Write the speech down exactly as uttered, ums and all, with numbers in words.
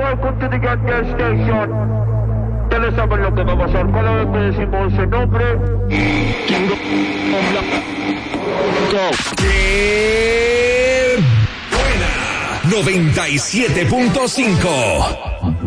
welcome to the Get There Station. Ya le saben lo que va a pasar cada vez que decimos ese nombre. ¡Qué buena! noventa y siete punto cinco